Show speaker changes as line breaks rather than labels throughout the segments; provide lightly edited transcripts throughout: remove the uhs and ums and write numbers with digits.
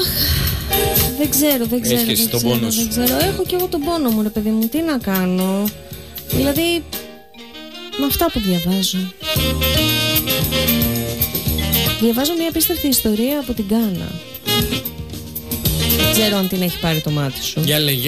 Δεν ξέρω.
Έχεις και εσύ τον πόνο σου.
Δεν ξέρω. Έχω και εγώ τον πόνο μου, ρε παιδί μου. Τι να κάνω. Δηλαδή, με αυτά που διαβάζω. Διαβάζω μια απίστευτη ιστορία από την Γκάνα. Δεν ξέρω αν την έχει πάρει το μάτι σου.
Για λέγε.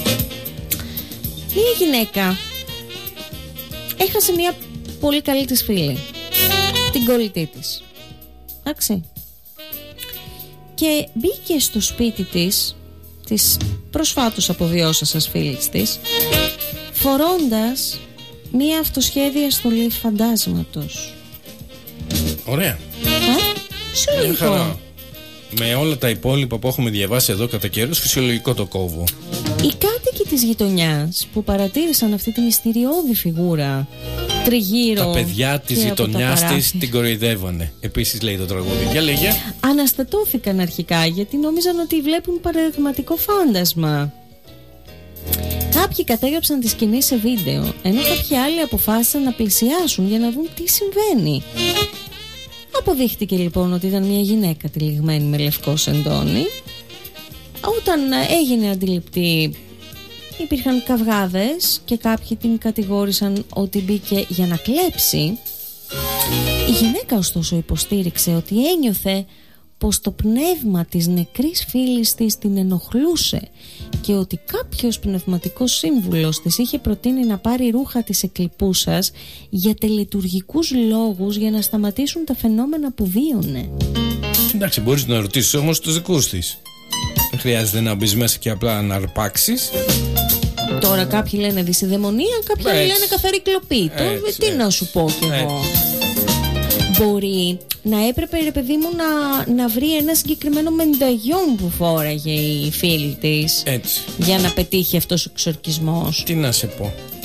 Μια γυναίκα έχασε μια πολύ καλή της φίλη, την κολλητή της. Εντάξει. Και μπήκε στο σπίτι της προσφάτως αποβιώσασας φίλης της, φορώντας μια αυτοσχέδια στολή φαντάσματος.
Ωραία.
Συλλογικό.
Με όλα τα υπόλοιπα που έχουμε διαβάσει εδώ κατά καιρούς, φυσιολογικό το κόβω.
Οι κάτοικοι της γειτονιάς που παρατήρησαν αυτή τη μυστηριώδη φιγούρα τριγύρω,
τα παιδιά της γειτονιάς της την κοροϊδεύανε. Επίσης λέει το τραγούδι. Για λέγε.
Αναστατώθηκαν αρχικά γιατί νόμιζαν ότι βλέπουν παραδειγματικό φάντασμα. Κάποιοι κατέγραψαν τη σκηνή σε βίντεο, ενώ κάποιοι άλλοι αποφάσισαν να πλησιάσουν για να δουν τι συμβαίνει. Αποδείχτηκε λοιπόν ότι ήταν μια γυναίκα τυλιγμένη με λευκό σεντόνι. Όταν έγινε αντιληπτή, υπήρχαν καυγάδες και κάποιοι την κατηγόρησαν ότι μπήκε για να κλέψει. Η γυναίκα ωστόσο υποστήριξε ότι ένιωθε πως το πνεύμα της νεκρής φίλης της την ενοχλούσε και ότι κάποιος πνευματικός σύμβουλος της είχε προτείνει να πάρει ρούχα της εκλειπούσας για τελετουργικούς λόγους, για να σταματήσουν τα φαινόμενα που βίωνε.
Εντάξει, μπορείς να ρωτήσεις όμως τους δικούς της. Δεν χρειάζεται να μπεις μέσα και απλά να αρπάξεις.
Τώρα κάποιοι λένε δυσιδαιμονία, κάποιοι λένε καθαρή κλοπή. Τι να σου πω κι εγώ. Μπορεί να έπρεπε, ρε παιδί μου, να βρει ένα συγκεκριμένο μενταγιόν που φόραγε η φίλη της.
Έτσι.
Για να πετύχει αυτός ο εξορκισμός.
Τι να σε πω.